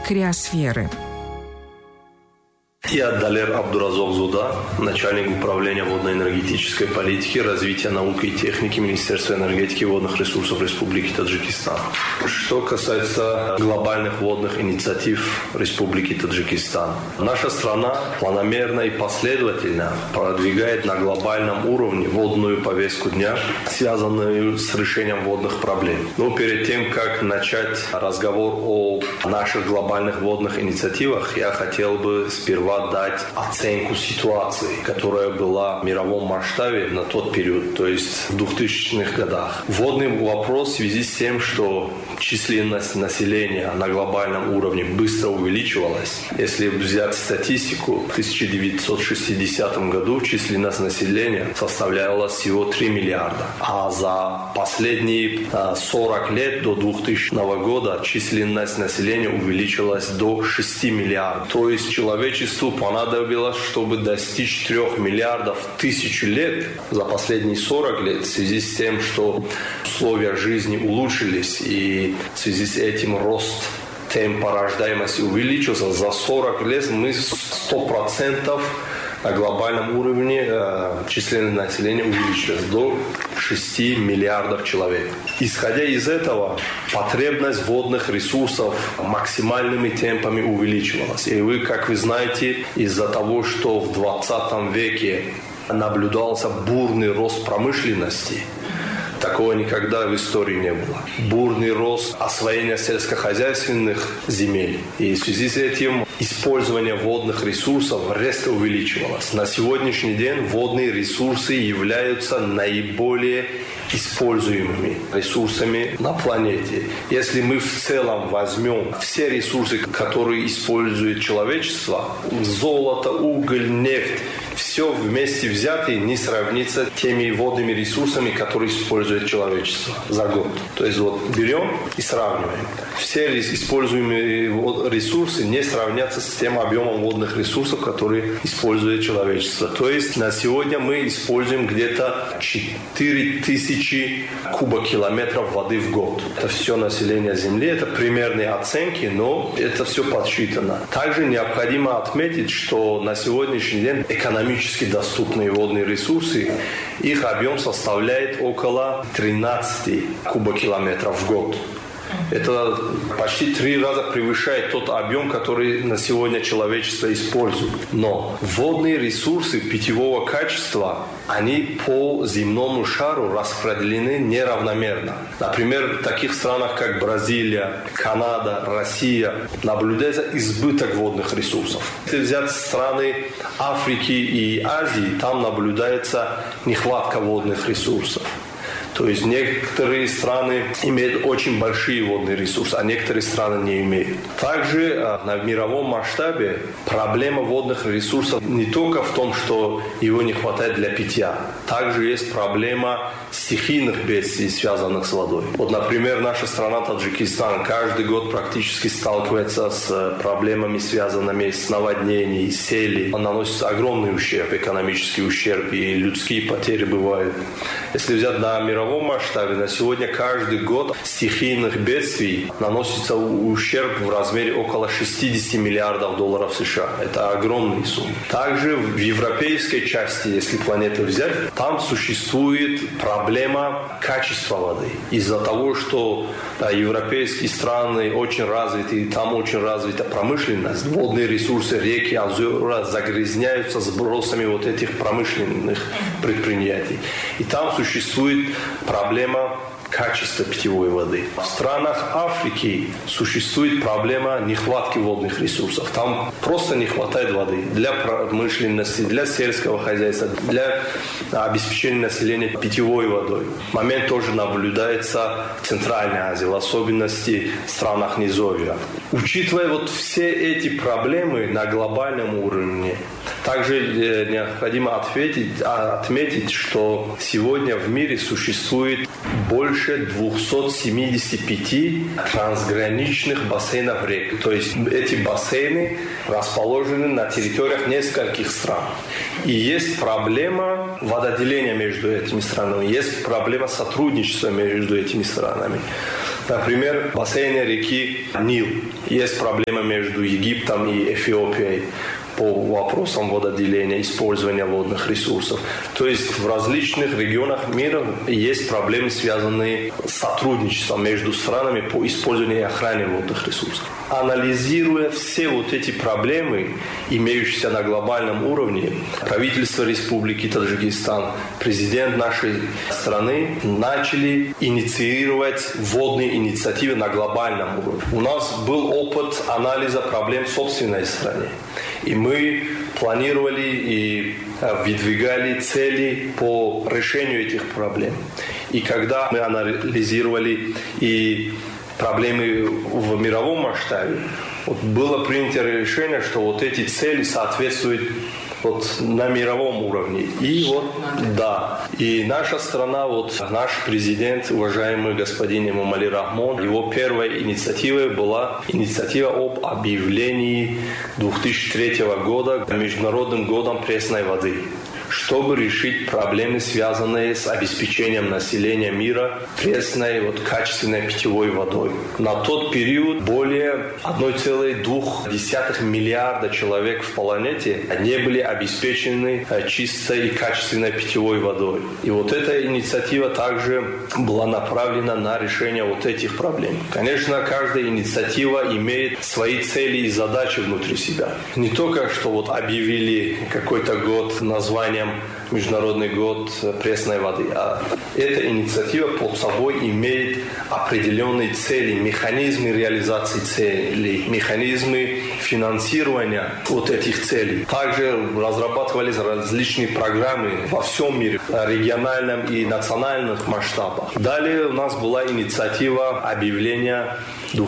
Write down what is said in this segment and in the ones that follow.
криосферы. Я Далер Абдуразок Зуда, начальник управления водно-энергетической политики, развития науки и техники Министерства энергетики и водных ресурсов Республики Таджикистан. Что касается глобальных водных инициатив Республики Таджикистан, наша страна планомерно и последовательно продвигает на глобальном уровне водную повестку дня, связанную с решением водных проблем. Но перед тем, как начать разговор о наших глобальных водных инициативах, я хотел бы сперва дать оценку ситуации, которая была в мировом масштабе на тот период, то есть в 2000-х годах. Водный вопрос в связи с тем, что численность населения на глобальном уровне быстро увеличивалась. Если взять статистику, в 1960 году численность населения составляла всего 3 миллиарда. А за последние 40 лет до 2000 года численность населения увеличилась до 6 миллиардов. То есть человечеству понадобилось, чтобы достичь 3 миллиардов в 1000 лет за последние 40 лет, в связи с тем, что условия жизни улучшились, и в связи с этим рост темпа рождаемости увеличился. За 40 лет мы 100% на глобальном уровне численность населения увеличилась до 6 миллиардов человек. Исходя из этого, потребность водных ресурсов максимальными темпами увеличивалась. И как вы знаете, из-за того, что в 20 веке наблюдался бурный рост промышленности, такого никогда в истории не было. Бурный рост освоения сельскохозяйственных земель. И в связи с этим использование водных ресурсов резко увеличивалось. На сегодняшний день водные ресурсы являются наиболее используемыми ресурсами на планете. Если мы в целом возьмем все ресурсы, которые использует человечество, золото, уголь, нефть, все вместе взятые не сравнится теми водными ресурсами, которые использует человечество за год. То есть вот берем и сравниваем. Все используемые ресурсы не сравнятся с тем объемом водных ресурсов, которые использует человечество. То есть на сегодня мы используем где-то 4000 кубокилометров воды в год. Это все население Земли, это примерные оценки, но это все подсчитано. Также необходимо отметить, что на сегодняшний день экономически доступные водные ресурсы, их объем составляет около 13 кубокилометров в год. Это почти 3 раза превышает тот объем, который на сегодня человечество использует. Но водные ресурсы питьевого качества, они по земному шару распределены неравномерно. Например, в таких странах, как Бразилия, Канада, Россия, наблюдается избыток водных ресурсов. Если взять страны Африки и Азии, там наблюдается нехватка водных ресурсов. То есть некоторые страны имеют очень большие водные ресурсы, а некоторые страны не имеют. Также на мировом масштабе проблема водных ресурсов не только в том, что его не хватает для питья. Также есть проблема стихийных бедствий, связанных с водой. Вот, например, наша страна Таджикистан каждый год практически сталкивается с проблемами, связанными с наводнениями, сели. Наносится огромный ущерб, экономический ущерб, и людские потери бывают. Если взять на мировом масштабе, на сегодня каждый год стихийных бедствий наносится ущерб в размере около 60 миллиардов долларов США. Это огромные суммы. Также в европейской части, если планету взять, там существует проблема качества воды. Из-за того, что европейские страны очень развиты, и там очень развита промышленность, водные ресурсы, реки, озера загрязняются сбросами вот этих промышленных предприятий. И там существует проблема качества питьевой воды. В странах Африки существует проблема нехватки водных ресурсов. Там просто не хватает воды для промышленности, для сельского хозяйства, для обеспечения населения питьевой водой. Момент тоже наблюдается в Центральной Азии, в особенности в странах Низовья. Учитывая вот все эти проблемы на глобальном уровне, также необходимо отметить, что сегодня в мире существует больше 275 трансграничных бассейнов рек. То есть эти бассейны расположены на территориях нескольких стран. И есть проблема вододеления между этими странами, есть проблема сотрудничества между этими странами. Например, в бассейне реки Нил есть проблема между Египтом и Эфиопией по вопросам водоотделения, использования водных ресурсов. То есть в различных регионах мира есть проблемы, связанные с сотрудничеством между странами по использованию и охране водных ресурсов. Анализируя все вот эти проблемы, имеющиеся на глобальном уровне, правительство Республики Таджикистан, президент нашей страны начали инициировать водные инициативы на глобальном уровне. У нас был опыт анализа проблем в собственной стране. И мы планировали и выдвигали цели по решению этих проблем. И когда мы анализировали и проблемы в мировом масштабе, было принято решение, что вот эти цели соответствуют на мировом уровне. И и наша страна, наш президент, уважаемый господин Эмомали Рахмон, его первая инициатива была инициатива об объявлении 2003 года Международным годом пресной воды, чтобы решить проблемы, связанные с обеспечением населения мира пресной, качественной питьевой водой. На тот период более 1,2 миллиарда человек в планете не были обеспечены чистой и качественной питьевой водой. И эта инициатива также была направлена на решение этих проблем. Конечно, каждая инициатива имеет свои цели и задачи внутри себя. Не только, что объявили какой-то год названием Международный год пресной воды. А эта инициатива под собой имеет определенные цели, механизмы реализации целей, механизмы финансирования этих целей. Также разрабатывались различные программы во всем мире, региональном и национальных масштабах. Далее у нас была инициатива объявления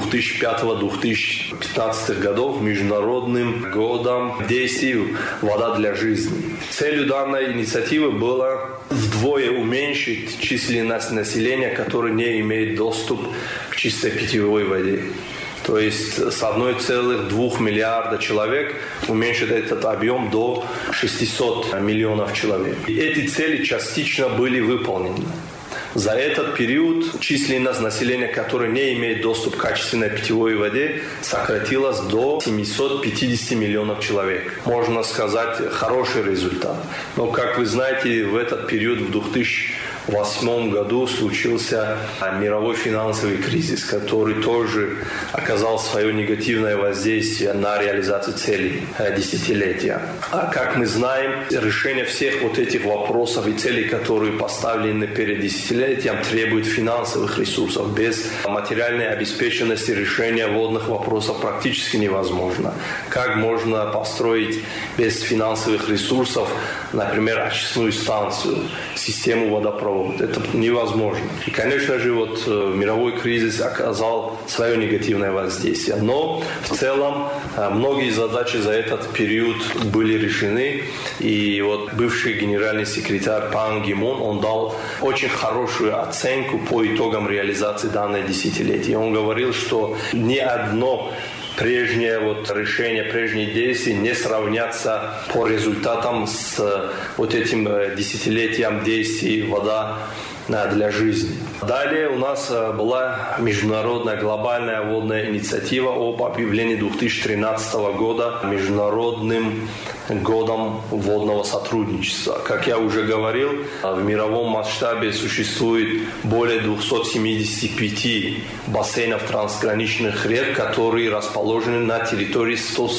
2005-2015 годов Международным годом действий «Вода для жизни». Целью данной инициативы было вдвое уменьшить численность населения, которое не имеет доступ к чистой питьевой воде. То есть с 1,2 миллиарда человек уменьшить этот объем до 600 миллионов человек. И эти цели частично были выполнены. За этот период численность населения, которое не имеет доступ к качественной питьевой воде, сократилась до 750 миллионов человек. Можно сказать, хороший результат. Но, как вы знаете, в этот период, в 2008 году, случился мировой финансовый кризис, который тоже оказал свое негативное воздействие на реализацию целей десятилетия. А как мы знаем, решение всех этих вопросов и целей, которые поставлены перед десятилетием, требует финансовых ресурсов. Без материальной обеспеченности решения водных вопросов практически невозможно. Как можно построить без финансовых ресурсов, например, очистную станцию, систему водопровода? Это невозможно. И, конечно же, мировой кризис оказал свое негативное воздействие. Но в целом многие задачи за этот период были решены. И бывший генеральный секретарь Пан Ги Мун, он дал очень хорошую оценку по итогам реализации данной десятилетия. Он говорил, что ни одно прежнее решение, прежние действия не сравнятся по результатам с этим десятилетием действий «Вода для жизни». Далее у нас была международная глобальная водная инициатива об объявлении 2013 года Международным годом водного сотрудничества. Как я уже говорил, в мировом масштабе существует более 275 бассейнов трансграничных рек, которые расположены на территории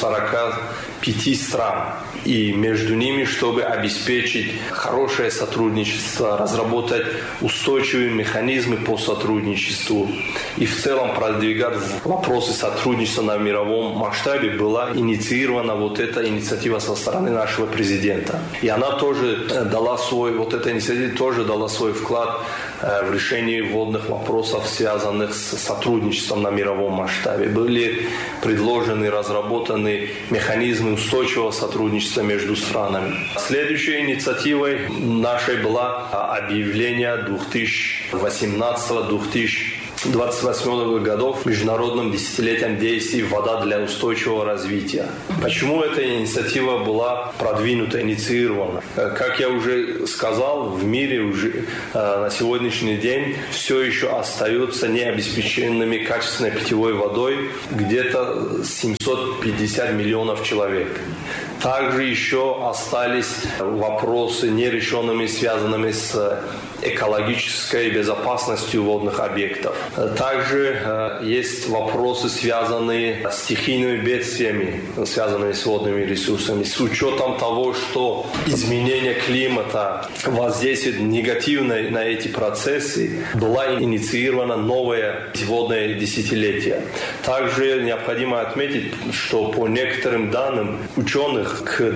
145 стран. И между ними, чтобы обеспечить хорошее сотрудничество, разработать устойчивые механизмы по сотрудничеству и в целом продвигать вопросы сотрудничества на мировом масштабе, была инициирована эта инициатива со стороны нашего президента. И она тоже дала эта инициатива тоже дала свой вклад в решение водных вопросов, связанных с сотрудничеством на мировом масштабе. Были предложены, разработаны механизмы устойчивого сотрудничества между странами. Следующей инициативой нашей была объявление 2018-2019 28 годов международным десятилетием действий «Вода для устойчивого развития». Почему эта инициатива была продвинута, инициирована? Как я уже сказал, в мире уже на сегодняшний день все еще остаются необеспеченными качественной питьевой водой где-то 750 миллионов человек. Также еще остались вопросы нерешенными, связанными с экологической безопасностью водных объектов. Также есть вопросы, связанные с стихийными бедствиями, связанными с водными ресурсами. С учетом того, что изменение климата воздействует негативно на эти процессы, была инициирована новое водное десятилетие. Также необходимо отметить, что по некоторым данным ученых к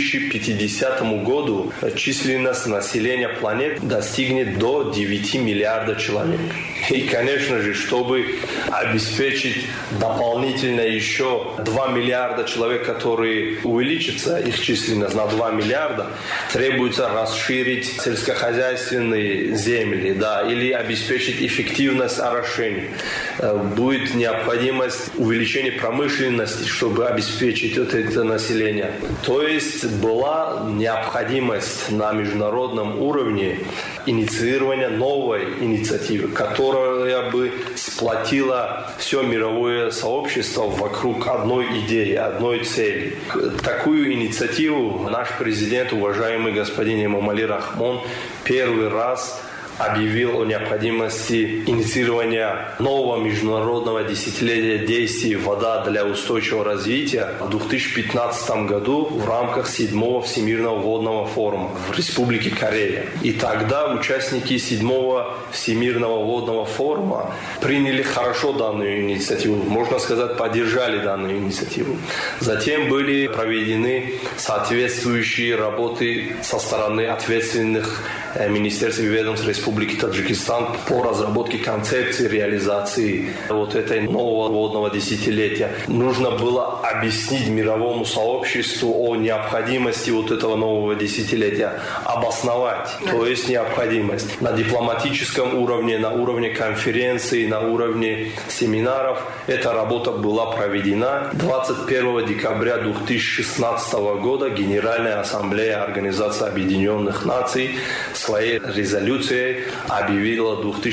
2050 году численность населения планеты достигнет до 9 миллиардов человек. И, конечно же, чтобы обеспечить дополнительно еще 2 миллиарда человек, которые увеличатся, их численность на 2 миллиарда, требуется расширить сельскохозяйственные земли, или обеспечить эффективность орошения. Будет необходимость увеличения промышленности, чтобы обеспечить это население. То есть была необходимость на международном уровне инициирования новой инициативы, которая бы сплотила все мировое сообщество вокруг одной идеи, одной цели. Такую инициативу наш президент, уважаемый господин Эмомали Рахмон, первый раз объявил о необходимости инициирования нового международного десятилетия действий «Вода для устойчивого развития» в 2015 году в рамках 7-го Всемирного водного форума в Республике Корея. И тогда участники 7-го Всемирного водного форума приняли хорошо данную инициативу, можно сказать, поддержали данную инициативу. Затем были проведены соответствующие работы со стороны ответственных министерств и ведомств Республики Таджикистан по разработке концепции реализации этой нового водного десятилетия. Нужно было объяснить мировому сообществу о необходимости этого нового десятилетия, обосновать, то есть необходимость. На дипломатическом уровне, на уровне конференций, на уровне семинаров эта работа была проведена. 21 декабря 2016 года Генеральная Ассамблея Организации Объединенных Наций своей резолюцией объявила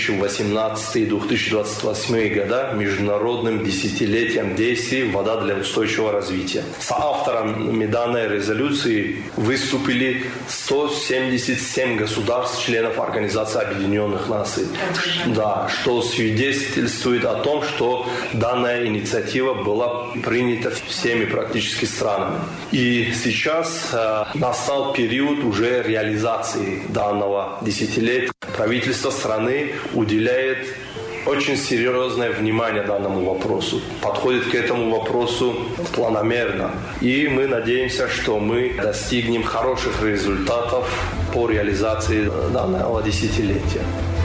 2018-2028 года международным десятилетием действий «Вода для устойчивого развития». Соавторами данной резолюции выступили 177 государств, членов Организации Объединенных Наций. Что свидетельствует о том, что данная инициатива была принята всеми практически странами. И сейчас настал период уже реализации данного десятилетия. Правительство страны уделяет очень серьезное внимание данному вопросу, подходит к этому вопросу планомерно. И мы надеемся, что мы достигнем хороших результатов по реализации данного десятилетия.